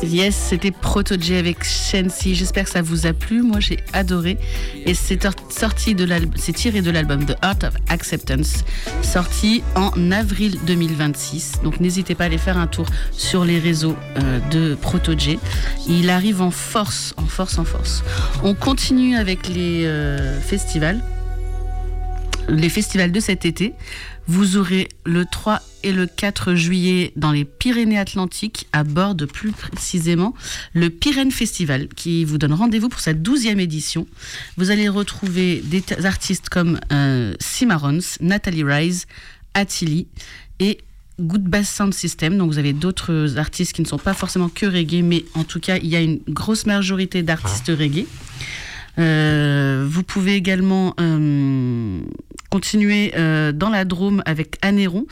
Yes, c'était Proto-J avec Shensi. J'espère que ça vous a plu. Moi, j'ai adoré. Et c'est tiré de l'album The Art of Acceptance, sorti en avril 2026. Donc, n'hésitez pas à aller faire un tour sur les réseaux de Proto-J. Il arrive en force. On continue avec les festivals. Les festivals de cet été. Vous aurez le 3 et le 4 juillet dans les Pyrénées-Atlantiques, à Bordeaux plus précisément, le Pyrène Festival qui vous donne rendez-vous pour sa 12e édition. Vous allez retrouver des artistes comme Cimarrons, Nathalie Rise, Attili et Good Bass Sound System. Donc vous avez d'autres artistes qui ne sont pas forcément que reggae, mais en tout cas il y a une grosse majorité d'artistes reggae. Vous pouvez également continuer dans la Drôme avec Anneyron.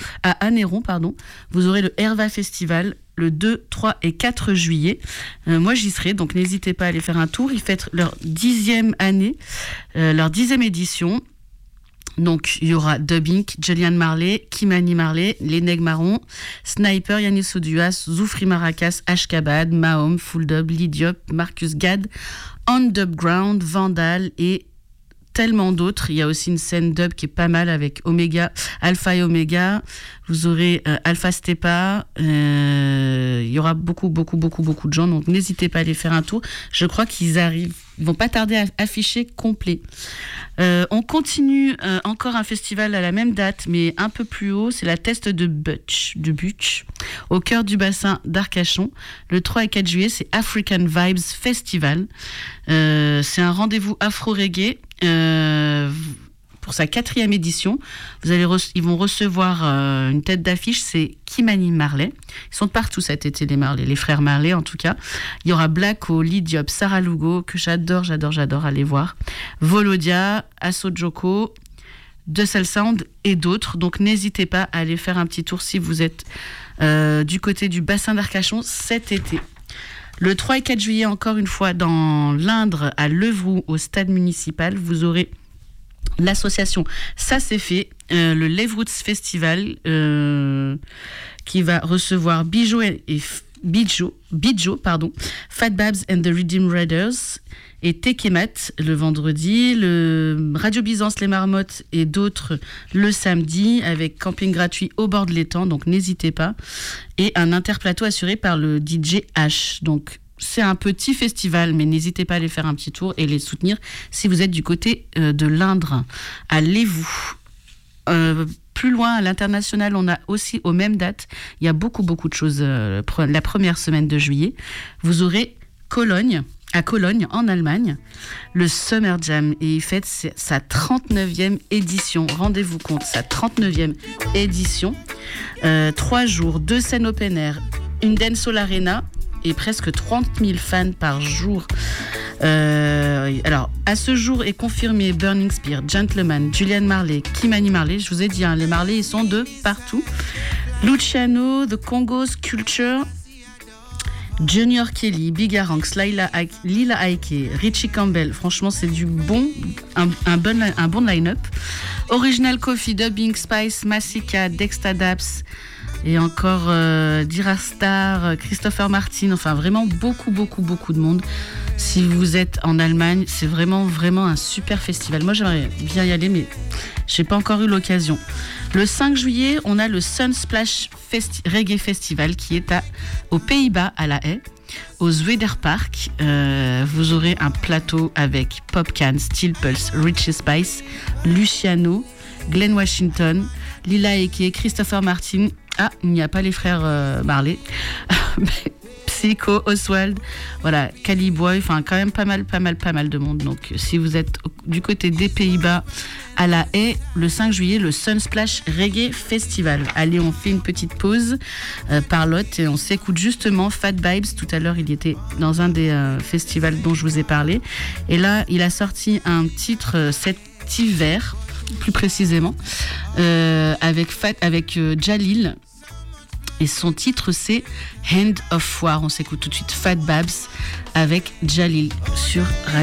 Vous aurez le Herva Festival le 2, 3 et 4 juillet. Moi, j'y serai, donc n'hésitez pas à aller faire un tour. Ils fêtent leur 10e année, leur 10e édition. Donc, il y aura Dubbing, Julian Marley, Kimani Marley, Les Nègres Marrons, Sniper, Yannis Oduas, Zoufri Maracas, Ashkabad, Mahom, Full Dub, Lidiop, Marcus Gad, On Dubground, Vandal et tellement d'autres. Il y a aussi une scène dub qui est pas mal avec Omega, Alpha et Omega. Vous aurez Alpha Stepa. Il y aura beaucoup de gens. Donc n'hésitez pas à aller faire un tour. Je crois qu'ils arrivent. Ils vont pas tarder à afficher complet. On continue encore un festival à la même date, mais un peu plus haut. C'est la Teste de Butch, au cœur du bassin d'Arcachon. Le 3 et 4 juillet, c'est African Vibes Festival. C'est un rendez-vous afro-reggae. Pour sa 4e édition, ils vont recevoir une tête d'affiche, c'est Kimani Marley. Ils sont de partout cet été, les Marley, les frères Marley en tout cas. Il y aura Blacko, Lidiop, Sarah Lugo, que j'adore aller voir. Volodia, Asso Joko, De Cell Sound et d'autres. Donc n'hésitez pas à aller faire un petit tour si vous êtes du côté du bassin d'Arcachon cet été. Le 3 et 4 juillet, encore une fois, dans l'Indre, à Levroux, au stade municipal, vous aurez l'association Ça c'est fait, le Levroots Festival, qui va recevoir Bijo, Fat Babs and the Redeem Raiders et Tekemat le vendredi, le Radio Byzance, les Marmottes et d'autres le samedi, avec camping gratuit au bord de l'étang, donc n'hésitez pas, et un interplateau assuré par le DJ H. Donc c'est un petit festival, mais n'hésitez pas à aller faire un petit tour et les soutenir si vous êtes du côté de l'Indre. Allez-vous. Plus loin, à l'international, on a aussi aux mêmes dates, il y a beaucoup de choses. La première semaine de juillet, vous aurez à Cologne, en Allemagne, le Summer Jam, et il fête sa 39e édition. Rendez-vous compte, sa 39e édition. 3 jours, 2 scènes open air, une dancehall arena et presque 30 000 fans par jour. Alors, à ce jour est confirmé Burning Spear, Gentleman, Julian Marley, Kimani Marley. Je vous ai dit, les Marley, ils sont de partout. Luciano, The Congos Culture, Junior Kelly, Big Aranx, Lila Ike, Richie Campbell. Franchement, c'est un bon line-up. Original Coffee, Dubbing, Spice, Massika, Dexta Daps et encore Dira Star, Christopher Martin. Enfin, vraiment beaucoup de monde. Si vous êtes en Allemagne, c'est vraiment un super festival. Moi, j'aimerais bien y aller, mais j'ai pas encore eu l'occasion. Le 5 juillet, on a le Sunsplash Reggae Festival qui est aux Pays-Bas, à La Haye, au Zuiderpark. Vous aurez un plateau avec Popcan, Steel Pulse, Richie Spice, Luciano, Glenn Washington, Lila Eke, Christopher Martin. Ah, il n'y a pas les frères Marley. Psycho, Oswald, voilà, Caliboy, enfin quand même pas mal de monde. Donc si vous êtes du côté des Pays-Bas, à La Haye, le 5 juillet, le Sunsplash Reggae Festival. Allez, on fait une petite pause par Lot et on s'écoute justement Fat Vibes. Tout à l'heure, il était dans un des festivals dont je vous ai parlé. Et là, il a sorti un titre cet hiver, plus précisément, avec Jalil. Et son titre, c'est Hand of War. On s'écoute tout de suite Fat Babs avec Jalil sur Radio.